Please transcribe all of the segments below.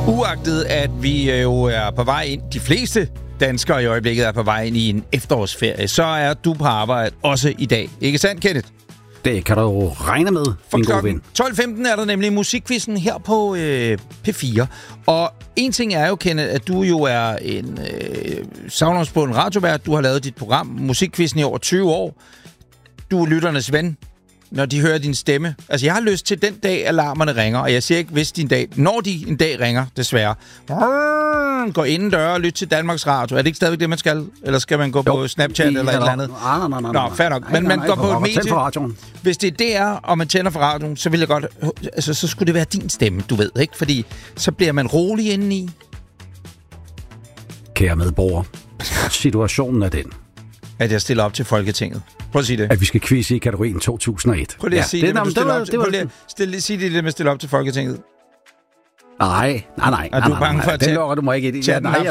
Uagtet at vi jo er på vej ind, de fleste danskere i øjeblikket er på vej ind i en efterårsferie, så er du på arbejde også i dag. Ikke sandt, Kenneth? Det kan du jo regne med, min gode ven. 12.15 er der nemlig musikquizzen her på P4. Og en ting er jo, Kenneth, at du jo er en savnomsbunden radiovært. Du har lavet dit program, musikquizzen, i over 20 år. Du er lytternes ven, når de hører din stemme. Altså, jeg har lyst til den dag, alarmerne ringer, og jeg siger ikke, hvis din dag, når de en dag ringer, desværre. Gå indendør og lyt til Danmarks Radio. Er det ikke stadigvæk det, man skal? Eller skal man gå på Snapchat eller et eller andet? Nej. Nå, fair nok. Men man går på et medie. Hvis det er DR, og man tænder for radioen, så vil jeg godt... Altså, så skulle det være din stemme, du ved, ikke? Fordi så bliver man rolig indeni. Kære medborger, situationen er den, at jeg stiller op til Folketinget. Prøv at sige det. At vi skal quizze i kategorien 2001. Prøv lige at sige det, men sig det med at stille op til Folketinget. Nej. Er du bange for at den lukker du mig ikke ind i.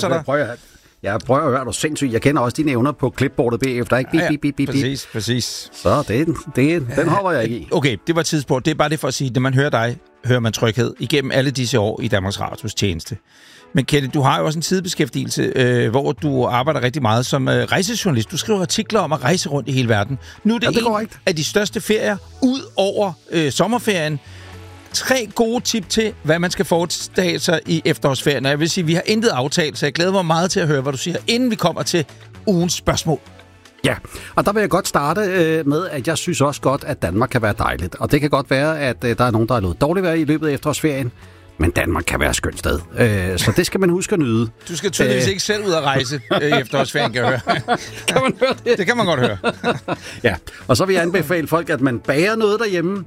Jeg prøver at høre dig sindssygt. Jeg kender også dine evner på clipboardet bagefter. Ikke? Bip. Præcis. Så den hopper jeg ikke i. Okay, det var tidspunkt. Det er bare det for at sige, når man hører dig, hører man tryghed igennem alle disse år i Danmarks Radios tjeneste. Men Kenneth, du har jo også en sidebeskæftigelse, hvor du arbejder rigtig meget som rejsejournalist. Du skriver artikler om at rejse rundt i hele verden. Nu er det en af de største ferier ud over sommerferien. 3 gode tip til, hvad man skal foretage sig i efterårsferien. Og jeg vil sige, at vi har intet aftalt, så jeg glæder mig meget til at høre, hvad du siger, inden vi kommer til ugens spørgsmål. Ja, og der vil jeg godt starte med, at jeg synes også godt, at Danmark kan være dejligt. Og det kan godt være, at der er nogen, der har lovet dårligt vejr i løbet af efterårsferien. Men Danmark kan være et skønt sted. Så det skal man huske at nyde. Du skal tydeligvis ikke selv ud at rejse i efterårsferien, kan jeg høre. Kan man høre det? Det kan man godt høre. Ja, og så vil jeg anbefale folk, at man bager noget derhjemme.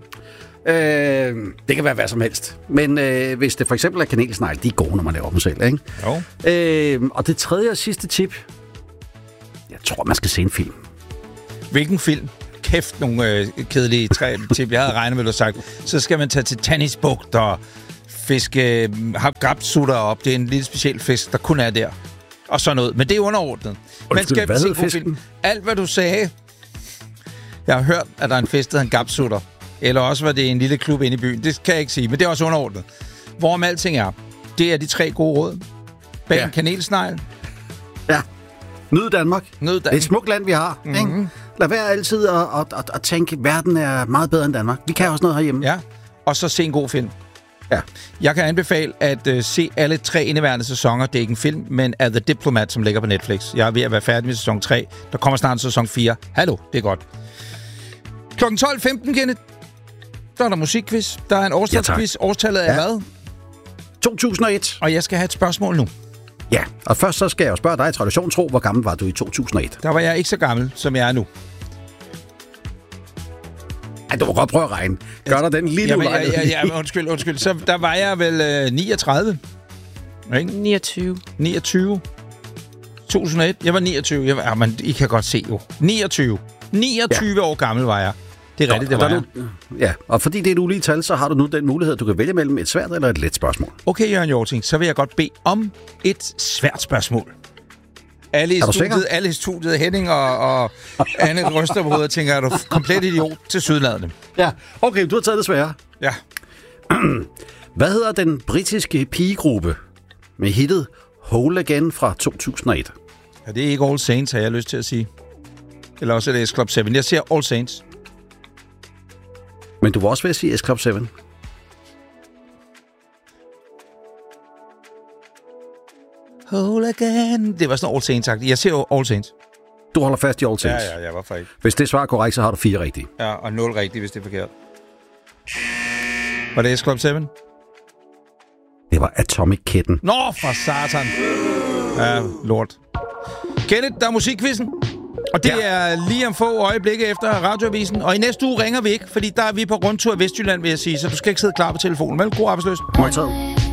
Det kan være hvad som helst. Men hvis det for eksempel er kanelsnegle, de er gode, når man laver dem selv, ikke? Jo. Og det tredje og sidste tip. Jeg tror, man skal se en film. Hvilken film? Kæft, nogle kedelige 3 tip, jeg havde regnet med, du sagt. Så skal man tage til Tannisbugt og fiske grabsutter op. Det er en lille speciel fisk, der kun er der. Og sådan noget. Men det er underordnet. Man skal hvad se fisken? Alt, hvad du sagde. Jeg har hørt, at der er en fisk, der hedder en gabsutter. Eller også var det en lille klub inde i byen. Det kan jeg ikke sige, men det er også underordnet. Hvorom alting er. Det er de 3 gode råd. Bag en kanelsnegl. Ja. Nyd Danmark. Det er et smukt land, vi har. Mm-hmm. Ikke? Lad være altid at tænke, at verden er meget bedre end Danmark. Vi kan også noget herhjemme. Ja, og så se en god film. Ja. Jeg kan anbefale at se alle 3 indeværende sæsoner. Det er ikke en film, men er The Diplomat, som ligger på Netflix. Jeg er ved at være færdig med sæson 3. Der kommer snart sæson 4. Hallo, det er godt. Klokken 12.15, Kenneth. Der er der musikquiz. Der er en årstalsquiz. Årstallet er hvad? 2001. Og jeg skal have et spørgsmål nu. Ja, og først så skal jeg jo spørge dig, tradition tro, hvor gammel var du i 2001? Der var jeg ikke så gammel, som jeg er nu. Ej, du må godt prøve at regne. Gør der den lille ulejlighed? Ja, undskyld. Så der var jeg vel 39. Ikke? 29. 2001. Jeg var 29. Men I kan godt se jo. 29 år gammel var jeg. Det er rigtigt, det var jeg. Ja, og fordi det er et ulige tal, så har du nu den mulighed, at du kan vælge mellem et svært eller et let spørgsmål. Okay, Jørgen Hjorting, så vil jeg godt bede om et svært spørgsmål. Alle i studiet, Henning og Anne ryster på hovedet og tænker, er du komplet idiot til sydladende? Ja, okay, du har taget det svære. Ja. Hvad hedder den britiske pigegruppe med hittet Whole Again fra 2001? Ja, det er ikke All Saints, har jeg lyst til at sige. Eller også er det S-Club 7. Jeg siger All Saints. Men du var også ved at sige S-Club 7. Whole Again. Det var sådan All Saints-agtigt. Jeg siger All Saints. Du holder fast i All Saints? Ja, hvorfor ikke? Hvis det svarer korrekt, så har du 4 rigtige. Ja, og 0 rigtige, hvis det er forkert. Var det S-Club 7? Det var Atomic Kitten. Nå, for satan. Ja, lort. Kenneth, der er musikquizzen. Og det er lige om få øjeblikke efter radioavisen. Og i næste uge ringer vi ikke, fordi der er vi på rundtur i Vestjylland, vil jeg sige. Så du skal ikke sidde klar på telefonen. Vel, god arbejdsløs. Modtaget.